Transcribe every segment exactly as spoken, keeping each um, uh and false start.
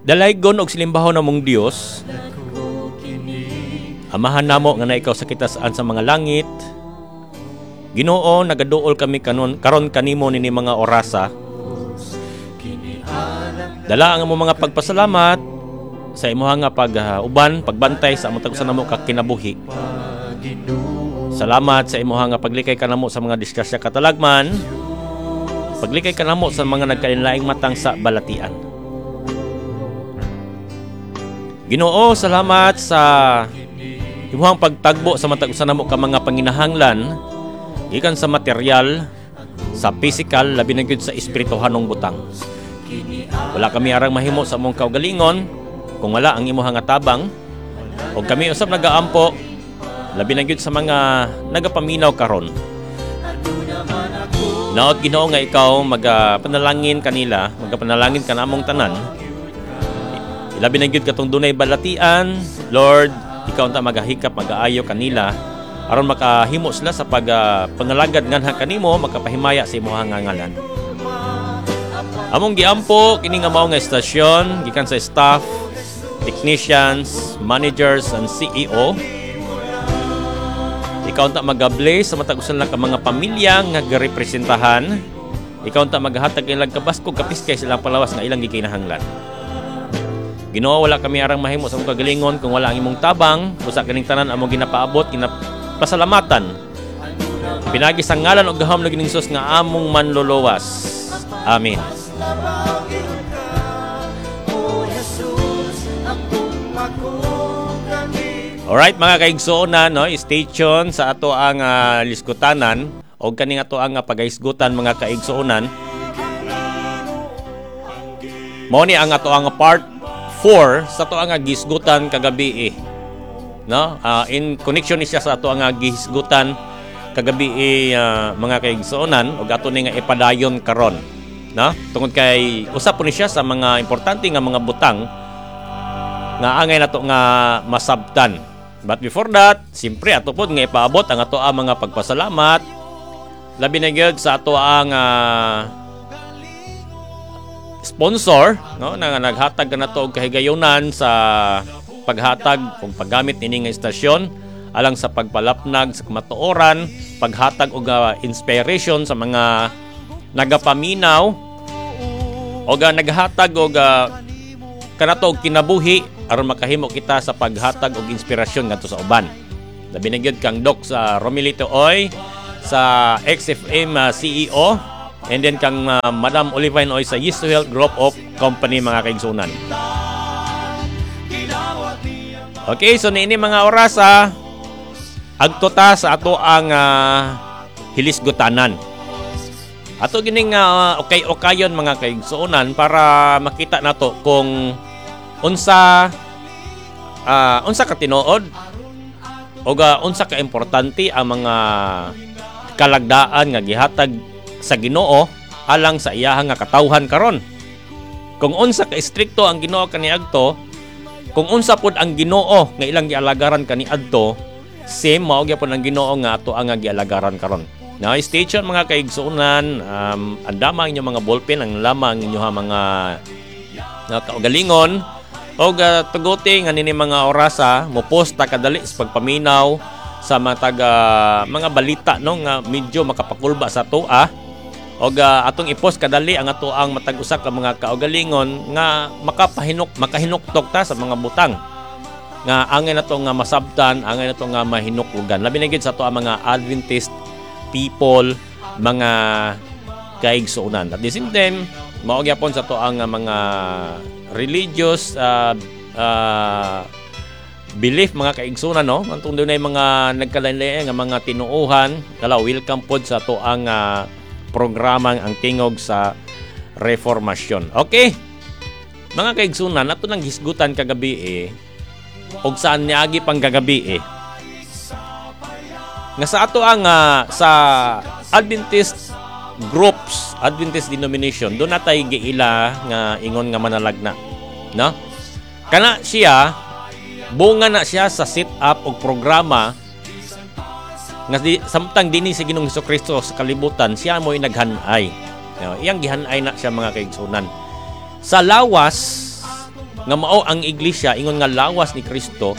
Dalaygon og silimbaho namong Dios. Amahan namo nga na ikaw sa kitasaan sa mga langit. Ginoo, nagaduol kami kanon karon kanimo nini mga orasa. Dala ang among mga pagpasalamat sa imuha nga pag-uban, uh, pagbantay sa among tagusan namo ka kinabuhi. Salamat sa imuha nga paglikay kanamo sa mga disgrasya katalagman. Paglikay kanamo sa mga nagkalinlaing matang sa balatian. Ginoo, salamat sa imuhang pagtagbo sa matagusan namo ka mga panginahanglan gikan sa material, sa physical, labi na gyud sa espirituhanong butang. Wala kami arang mahimo sa among kaugalingon kung wala ang imuhang tabang, o kami usab nagaampo labi na gyud sa mga nagapaminaw karon. Naot Ginoo nga ikaw magapanalangin kanila, magapanalangin ka namong tanan. Labi na gyud katong dunay balatian, Lord, ikaw ta magahikap magaayo kanila aron makahimo sila sa pag uh, pangalagad nganha kanimo, makapahimaya sa imong ngalan. Among giampo kini nga mao nga estasyon gikan sa staff, technicians, managers and C E O. Ikaw ta magabless sa matag usan lang ka mga pamilya nga garepresentahan. Ikaw ta maghatag ilang kabaskog kapiskay silang palawas nga ilang gikinahanglan. Ginoo, wala kami arang mahimo sa among kagalingon kung wala ang imong tabang. Usa kaning tanan among ginapaabot, ginapasalamatan. Pinagi sa ngalan og gahom ning Hesus nga among manluluwas. Amen. Alright mga kaigsuonan, no, stay tuned sa ato ang uh, liskutanan o kaning ato ang uh, pagaisgutan mga kaigsuonan. Mao ni ang ato ang part four sa ato ang uh, gisgutan kagabi eh. No? Uh, in connection ni siya sa ato ang uh, gisgutan kagabi eh, uh, mga kaigsuonan o ato ni nga ipadayon karon. No? Tungod kay usap po ni siya sa mga importante nga mga butang nga angay nato nga masabtan. But before that, siyempre ato pod nga ipaabot ang ato ang mga pagpasalamat labi na gyud sa ato ang uh, sponsor, no, na naghatag kanato og kahigayonan sa paghatag og paggamit ini nga istasyon alang sa pagpalapnag sa kamatuoran, paghatag og uh, inspiration sa mga nagapaminaw og uh, naghatag og uh, kanato og kinabuhi aron makahimo kita sa paghatag og inspirasyon ngadto sa uban. Labi na gyud kang Doc sa Romelito Oy, sa X F M uh, C E O, and then kang uh, Madam Olivine Oy sa Yes to Health Group of Company mga kaigsunan. Okay, so niini mga oras ah, agto ta sa ato ang uh, hilisgutanan. Ato gining uh, okay-okayon mga kaigsunan para makita nato kung unsa uh, unsa ka tinuod o uh, unsa ka importante ang mga kalagdaan nga gihatag sa Ginoo alang sa iyahang nga katawhan karon. Kung unsa ka istrikto ang Ginoo kaniadto, kung unsa pud ang Ginoo nga ilang gialagaran kaniadto, same mao gyapon ang Ginoo nga ato ang gialagaran karon. Now, stay tuned mga kaigsuonan, um, andama ang inyong mga ballpen, ang lamang inyong mga uh, kaugalingon. O uh, tuguti nga nini mga orasa mo posta kadali sa pagpaminaw sa mga taga mga balita no nga medyo makapakulba sa tua. O uh, atong i-post kadali ang ato ang matag-usa ka mga kaugalingon nga makapahinok makahinuktok ta sa mga butang. Nga angay nato nga masabtan, angay nato nga mahinuklugan. Labi na gid sa ato ang mga Adventist people, mga kaigsuonan. At the same time, mao gyapon sa ato ang mga religious uh, uh, belief mga kaigsunan no antong dunay mga nagkalain-lain nga mga tinuohan kala welcome pod sa to ang uh, programang ang tingog sa reformasyon. Okay mga kaigsunan, ato nang hisgutan kagabi eh og saan niagi pang kagabi eh nga sa ato ang uh, sa Adventist groups, Adventist denomination, doon natay giila nga ingon nga manalagna, no? Kana siya bunga na siya sa set up og programa nga di, samtang dinhi si Ginoong Hesukristo sa kalibutan, siya mo'y naghanay. No? Iyang gihanay na siya mga kaigsunan. Sa lawas nga mao ang iglesia ingon nga lawas ni Kristo,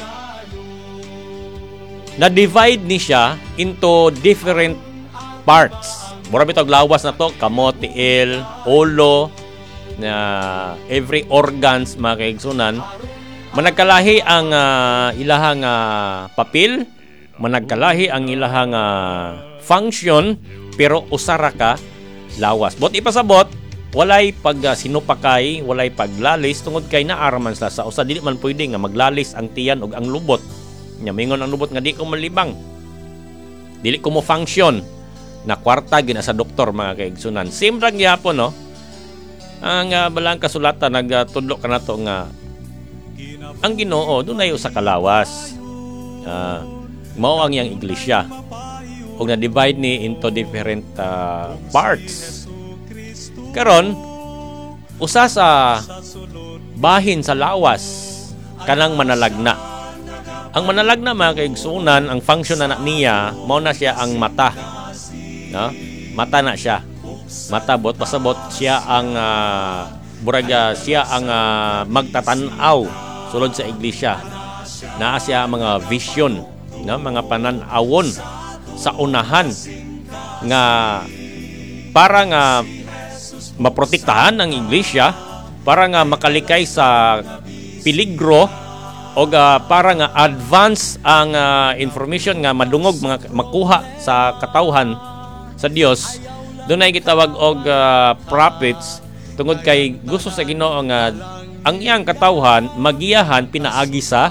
na divide ni siya into different parts. Mura bitog lawas na to, kamote il, ulo, na every organs mga kaigsunan. Managkalahi ang uh, ilahang uh, papel, managkalahi ang ilahang uh, function, pero usara ka lawas. Bot ipasabot, walay pag uh, sinupakay, walay paglalis tungod kay naaraman sila sa usa. Dili man pwede nga maglalis ang tiyan ug ang lubot. Nya mingon ang lubot nga di ko malibang. Dili ko mo function. Na kwarta gina sa doktor mga kaigsunan. Same ra gyapon no. Ang uh, balang kasulatan nagtudlo kanato nga ang Ginoo dunay usa ka lawas. Uh, mao ang iyang iglesia. Og na-divide ni into different uh, parts. Karon usa sa bahin sa lawas kanang manalagna. Ang manalagna mga kaigsunan, ang function na, na niya mao na siya ang mata. No? Mata na siya. Mata bot pasabot siya ang uh, buraga siya ang uh, magtatanaw sulod sa iglesia. Naa siya mga vision, no? Mga pananawon sa unahan nga para nga maprotektahan ang iglesia, para nga makalikay sa peligro o uh, para nga advance ang uh, information nga madungog mga makuha sa katawhan sa Dios. Doon ay gitawag og uh, prophets tungod kay gusto sa Ginoo nga ang iyang katawhan magiyahan pinaagi sa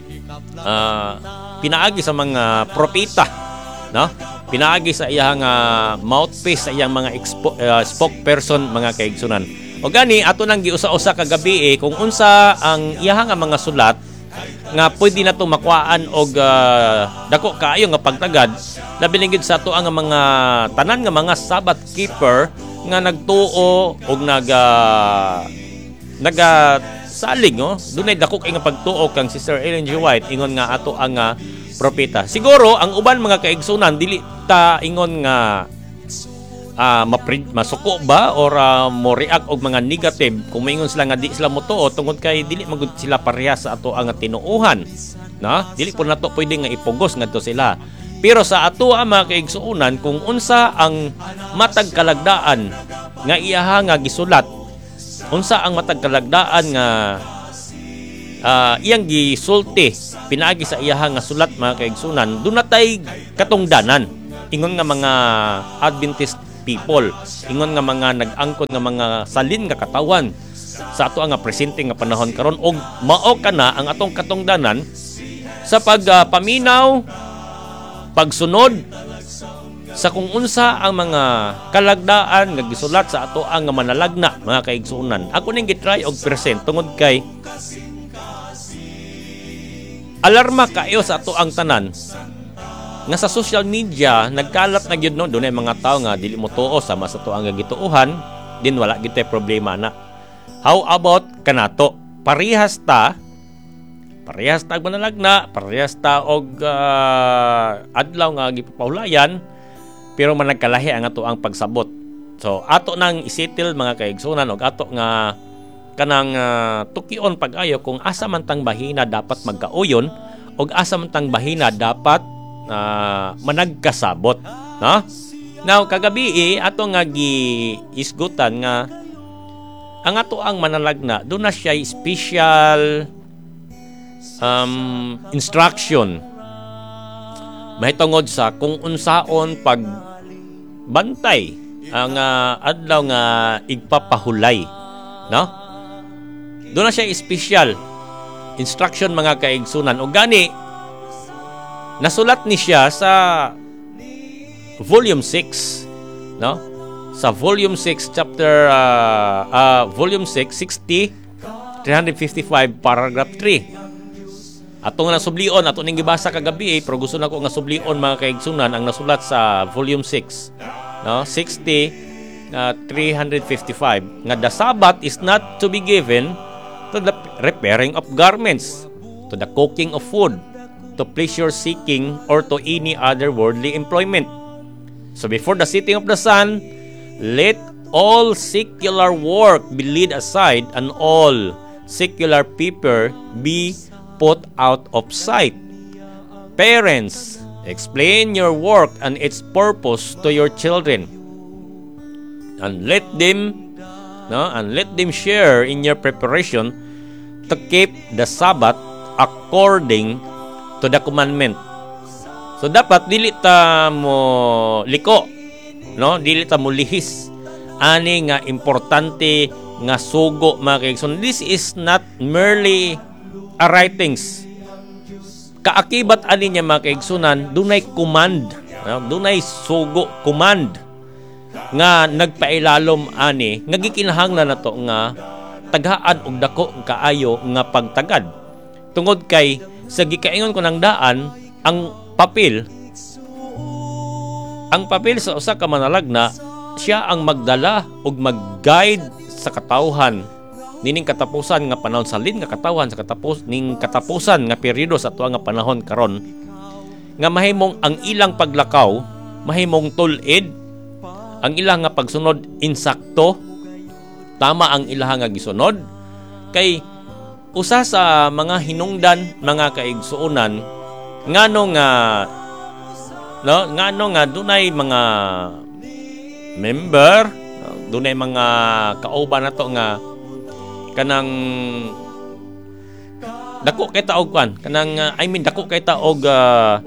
uh, pinaagi sa mga propeta, no? Pinaagi sa iyang uh, mouthpiece, sa iyang mga expo, uh, spokesperson mga kaigsunan. O gani ato nang giusa-usa kagabi eh, kung unsa ang iyang mga sulat nga pwede na to makuhaan og uh, dako kaayo nga pagtagad labi na gid sa ato ang mga tanan nga mga Sabbath keeper nga nagtuo og nag uh, naga salig no dunay dako kay nga pagtuo kang Sister Ellen G. White ingon nga ato ang uh, propeta. Siguro ang uban mga kaigsunan dili ta ingon nga uh, masuko ba or uh, mo react og mga negative kung maingon sila nga di sila motuo tungod kay dili magud sila parehas sa ato ang tinuuhan, no? Dili po nato pwede nga ipugos ngadto sila. Pero sa ato ang mga kaigsuunan kung unsa ang matag kalagdaan nga iyaha nga gisulat, unsa ang matag kalagdaan nga uh, iyang gisulti pinaagi sa iyaha nga sulat mga kaigsunan, doon natay katungdanan ingon nga mga Adventist people, ingon nga mga nag-angkon nga mga salin nga katawan sa ato nga presente nga panahon karon og mao kana ang atong katungdanan sa pagpaminaw, uh, pagsunod sa kung unsa ang mga kalagdaan nga gisulat sa ato ang nga manalagna mga kaigsunan. Ako ning gitry og present tungod kay alarma kayo sa ato ang tanan nga sa social media nagkalat na gyud no dunay mga tawo nga dili mo tuo sama sa ato ang gituuhan din wala gyud tay problema na. How about kanato? Parehas ta parehas ta manalagna, parehas ta og uh, adlaw nga gipapahulayan pero managkalahi ang ato ang pagsabot. So ato nang isettle mga kaigsunan og ato nga kanang uh, tukion pag-ayo kung asa man tang bahina dapat magkauyon og asa man tang bahina dapat uh, managkasabot, no? Now kagabi eh, ato nga gi-isgutan nga ang ato ang manalagna do na siya special um, instruction mahitungod sa kung unsaon pag bantay ang uh, adlaw nga igpapahulay, no? Doon na siya special instruction mga kaigsunan. O gani, nasulat ni siya sa volume six, no? Sa volume six, chapter, uh, uh, volume six, sixty, three fifty-five, paragraph three. Ato nga nasublion, ato ning gibasa kagabi, eh, pero gusto na ko nga sublion mga kaigsunan ang nasulat sa volume six, no? sixty, uh, three fifty-five. Nga the Sabbath is not to be given to the repairing of garments, to the cooking of food, to pleasure seeking, or to any other worldly employment. So before the setting of the sun, let all secular work be laid aside, and all secular people be put out of sight. Parents, explain your work and its purpose to your children, and let them no and let them share in your preparation to keep the Sabbath according to the commandment. So dapat dili ta mo liko, no? Dili ta mo lihis ani nga importante nga sugo mga kaigsoon. This is not merely a writings. Kaakibat ani niya mga kaigsunan, dunay command, no? Dunay sugo, command nga nagpailalom ani nga gikinahanglan nato nga taghaan og dako kaayo nga pagtagad. Tungod kay sa gikaingon ko ng daan, ang papel ang papel sa usa ka manalagna, siya ang magdala ug mag-guide sa katawhan nining katapusan nga panahon, salin nga katawhan sa katapos ning katapusan nga periodo sa tuwa nga panahon karon, nga mahimong ang ilang paglakaw mahimong tulid, ang ilang nga pagsunod insakto, tama ang ilang nga gisunod. Kay usa sa mga hinungdan mga kaigsuonan ngano nga no ngano nga dunay mga member, dunay mga kauban nato nga kanang dako kay taog kan kanang uh, I mean dako kay taog uh,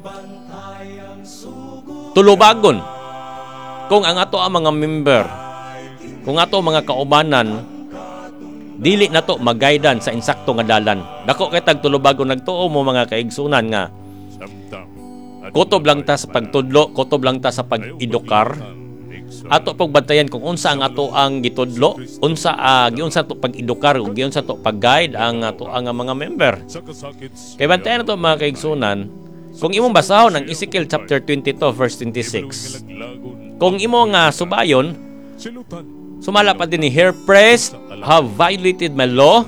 tulubagon kung ang ato ang mga member, kung ato mga kaubanan dili nato mag-guidan sa insakto nga dalan. Dako kay tag tulubagon nagtuo mo mga kaigsunan nga kutob lang ta sa pagtudlo, kutob lang ta sa pag-edukar. Ato pagbantayan kung unsa ang ato ang gitudlo, unsa uh, giunsa to pag-edukar ug giunsa to pag-guide ang ato ang mga member. Kay bantayan nato mga kaigsunan, kung imong basahon ang Ezekiel chapter twenty-two verse twenty-six, kung imo nga subayon, sumala pa din ni her priests have violated my law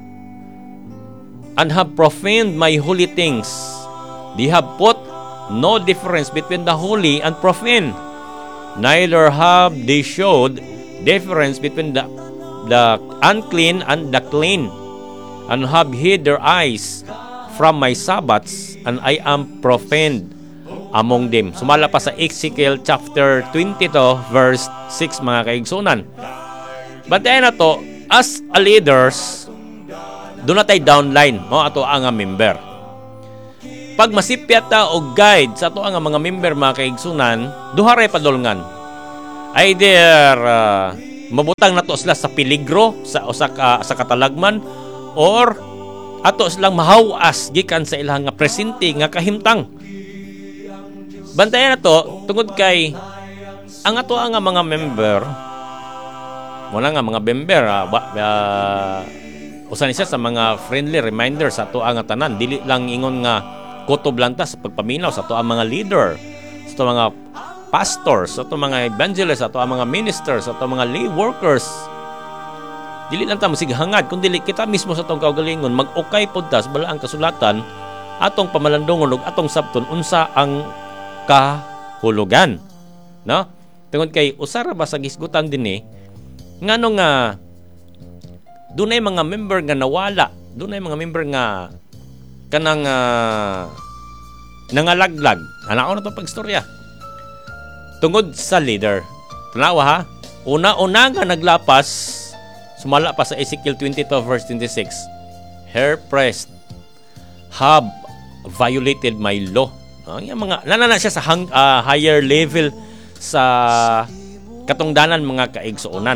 and have profaned my holy things. They have put no difference between the holy and profane. Neither have they showed difference between the, the unclean and the clean, and have hid their eyes from my Sabbaths, and I am profaned among them. Sumala pa sa Ezekiel chapter twenty-two verse six mga kaigsunan. Bantayan na to, as a leaders, doon na tayo downline mo ato ang member. Pag masipyat ta og guide sa ato ang mga member mga kaigsunan, duha ray padulngan. Either uh, mabutang nato sila sa peligro sa usa ka sa katalagman, or ato silang mahawas gikan sa ilang nga presente nga kahimtang. Bantayan nato tungod kay ang ato ang mga member, mo na nga mga member uh, uh, usa ni siya sa mga friendly reminders sa ato ang tanan, dili lang ingon nga kutob lang ta sa pagpaminaw sa ato ang mga leader, sa ato mga pastors, sa ato mga evangelists, sa ato ang mga ministers, sa ato mga lay workers. Dili lang ta masighangad, kun dili kita mismo sa atong kaugalingon mag-ukay pod ta sa balaang kasulatan atong pamalandungon ug atong sabton unsa ang kahulugan, no? Tungod kay usara ba sa gisgutan dinhi ngano nga dunay mga member nga nawala, dunay mga member nga kanang uh, nangalaglag. Anao na to pagstorya tungod sa leader. Tanawa ha, una-una nga naglapas, sumala pa sa Ezekiel twenty-two verse twenty-six, her priests have violated my law. Ang uh, mga nanana siya sa hang, uh, higher level sa katungdanan mga kaigsuonan.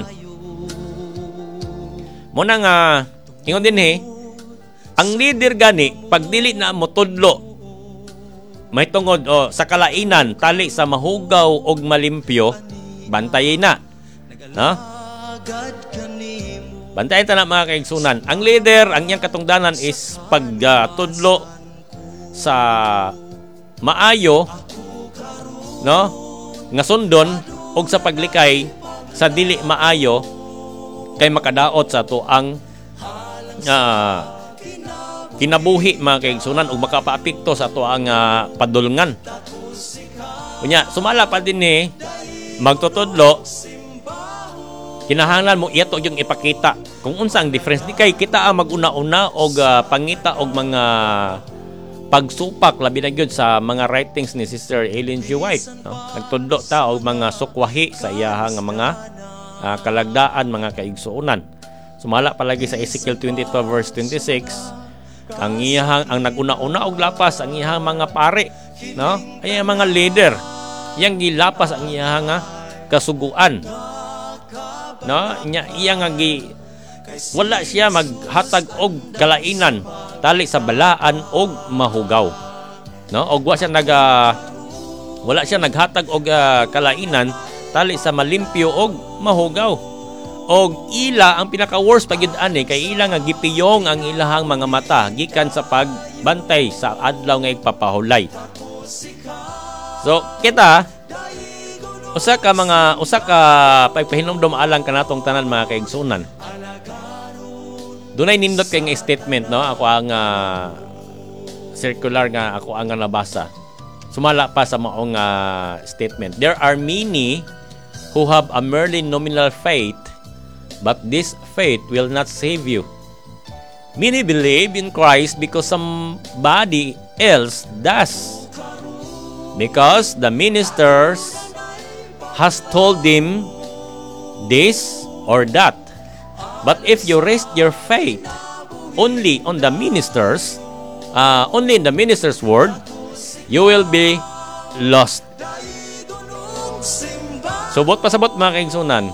Muna nga ingon din eh, ang leader gani pag dili na mo tudlo may tungod o sa kalainan tali sa mahugaw og malimpyo, bantayin na, no? Bantayin ta na mga kaigsunan. Ang leader, ang iyang katungdanan is pag uh, tudlo sa maayo, no? Nga sundon og sa paglikay sa dili maayo kay makadaot sa to ang uh, kinabuhi mga kaigsunan ug makapaapekto sa to ang uh, padulngan. Unya sumala pa din ni magtutudlo kinahanglan mo iyato yung ipakita kung unsa ang difference. Di kay kita ang maguna-una og uh, pangita og mga pagsupak labi na gyud sa mga writings ni Sister Ellen G. White, no? Nagtudlo ta og mga sukwahi sa iyaha nga mga uh, kalagdaan, mga kaigsuonan. Sumala palagi sa Ezekiel twenty-two verse twenty-six, ang iyahang ang naguna-una og lapas ang iyahang mga pare, no? Ay ang mga leader, yang gilapas ang iyahang nga kasuguan, no? Nya iya nga gi wala siya maghatag og kalainan tali sa balaan og mahugaw, no? Og wa siya naga wala siya naghatag og uh, kalainan tali sa malimpyo og mahugaw. Og ila ang pinaka-worst pagid ani kay ila nga gipiyong ang ilahang mga mata gikan sa pagbantay sa adlaw nga igpapahulay. So kita usa ka mga usa ka pagpahinomdom alang kanatong tanan mga kaigsunan. Dunay nindot kay nga statement, no? Ako ang uh, circular nga ako ang nabasa. Sumala pa sa maong uh, statement. There are many who have a merely nominal faith, but this faith will not save you. Many believe in Christ because somebody else does. Because the ministers has told them this or that. But if you rest your faith only on the ministers, uh, only in the minister's word, you will be lost. Subot pasabot mga kaigsunan.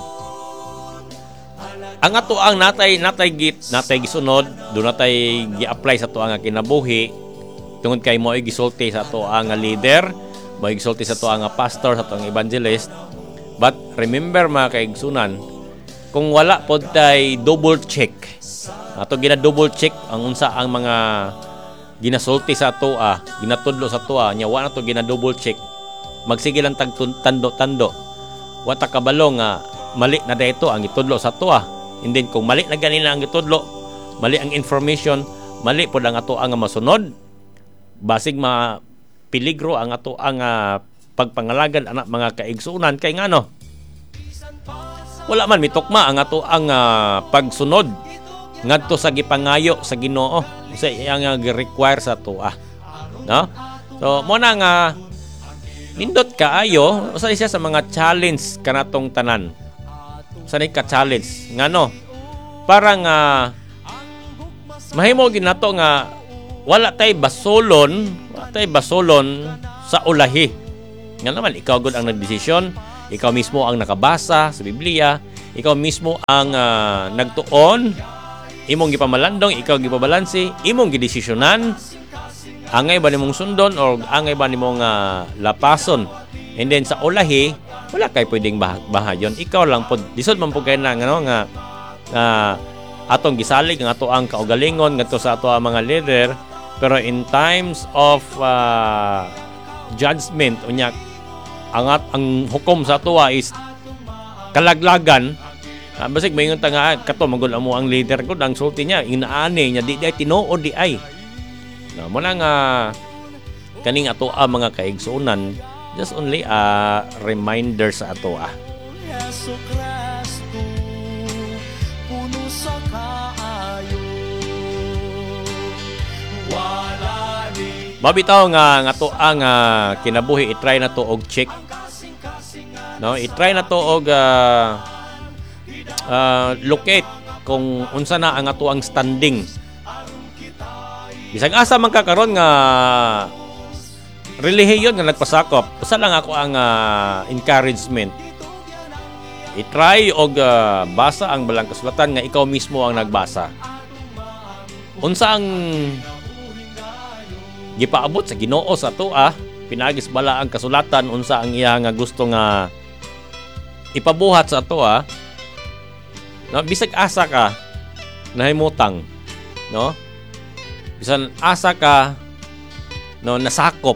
Ang ato ang natay natay git natay gisunod, do natay gi-apply sa ato ang kinabuhi tungod kay mo ay gisulti sa ato ang leader, mo ay gisulti sa ato ang pastor, sa ato ang evangelist. But remember mga kaigsunan, kung wala pod tay double check, ato gina double check ang unsa ang mga ginasulti sa ato ah, ginatudlo sa ato ah, nya wa na to gina double check, magsige lang tag tando-tando, wa ta kabalo nga mali na dayto ang itudlo sa ato ah. And then kung mali na ganina ang itudlo, mali ang information, mali pod ang ato ang masunod, basig ma peligro ang ato ang uh, pagpangalagan anak mga kaigsunan kay ngano wala man mitokma ang ato ang uh, pagsunod ngadto sa gipangayo sa Ginoo sa iyang gi-require sa ato ah, no? So mo na nga nindot kaayo usa siya sa mga challenge kanatong tanan. Sa ni ka challenge ngano parang uh, mahimo ginato nga wala tay basolon, wala tay basolon sa ulahi. Nga naman ikaw gud ang nagdesisyon, ikaw mismo ang nakabasa sa Biblia, ikaw mismo ang uh, nagtuon, imong gipamalandong, ikaw gipabalansi, imong gidesisyonan, angay ba nimong sundon or angay ba nimong uh, lapason. And then sa ulahi, wala kay pwedeng bah- bahayon. Ikaw lang pod disod man pud kay na ngano nga uh, atong gisalig nga ato ang kaugalingon ngadto sa ato ang mga leader, pero in times of uh, judgment unya ang ang hukom sa ato is kalaglagan. Uh, basig mayngon ta nga kato magul amo ang leader ko ang sulti niya inaani niya di di tinuod di ay. No, mo nang uh, kaning ato ang mga kaigsuonan just only a uh, reminder sa ato ah. Mabitaw nga nga to ang uh, kinabuhi i-try na to og check. No, i-try na to og uh, uh, locate kung unsa na ang ato ang standing. Bisag asa man ka karon nga relihiyon nga nagpasakop, usa lang ako ang uh, encouragement. I-try og uh, basa ang balang kasulatan nga ikaw mismo ang nagbasa. Unsa ang gipaabot sa Ginoo sa ato ah, pinagis bala ang kasulatan unsa ang iya nga gusto nga ipabuhat sa ato ah. No, bisag asa ka nahimutang, no? Bisan asa ka no nasakop.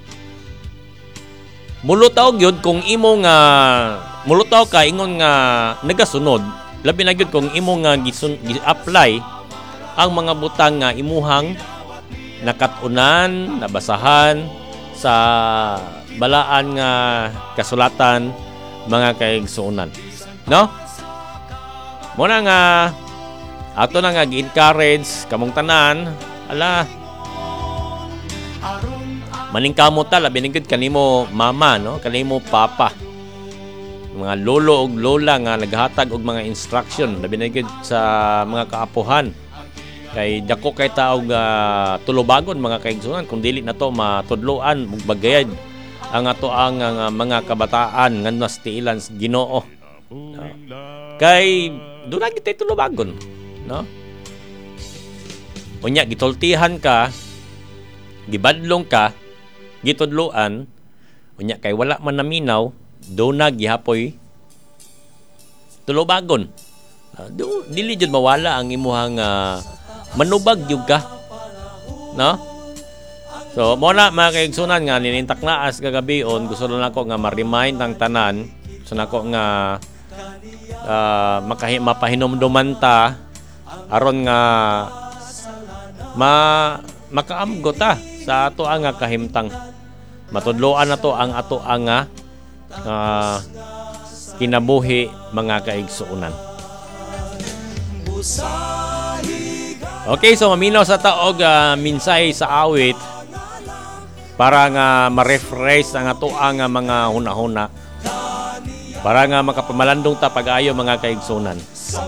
Mulutaw gyud kung imo nga mulutaw ka ingon nga nagasunod, labi na gyud kung imo nga gi-apply ang mga butang nga imuhang nakatunan, nabasahan sa balaan nga kasulatan mga kaigsuonan. No? Muna nga ato na nga gi-encourage kamong tanan, ala maningkamot ta labi nigid kanimo mama no, kanimo papa. Mga lolo ug lola nga naghatag og mga instruction labi nigid sa mga kaapuhan. Kay dako kay taog uh, tulubagon mga kaigsunan kung dili na to matudloan ug bagayad ang ato ang uh, mga kabataan nga nastiilan sa Ginoo. No? Kay doon na kita tulubagon, no? Unya gitultihan ka, gibadlong ka, gitudloan, unya kay wala man naminaw, doon na gihapoy tulubagon. Uh, do, dili jud mawala ang imuhang uh, manubag jud ka, no? So mo na mga kaigsunan nga ninintak naas kagabion, gusto lang ako nga ma-remind ang tanan, gusto nako nga uh, makahi mapahinomduman ta aron nga ma makaamgo ta sa ato ang kahimtang. Matudloan na to ang ato ang uh, kinabuhi mga kaigsuunan. Okay, so maminaw sa taog uh, minsay sa awit para nga ma-refresh ang ato ang mga hunahuna. Para nga makapamalandong ta pag-ayo mga kaigsunan.